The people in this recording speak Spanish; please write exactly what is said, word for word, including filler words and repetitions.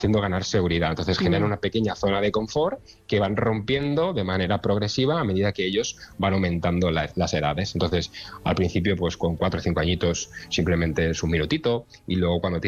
haciendo ganar seguridad. Entonces generan una pequeña zona de confort que van rompiendo de manera progresiva a medida que ellos van aumentando la, las edades. Entonces, al principio, pues con cuatro o cinco añitos simplemente es un minutito, y luego cuando tienen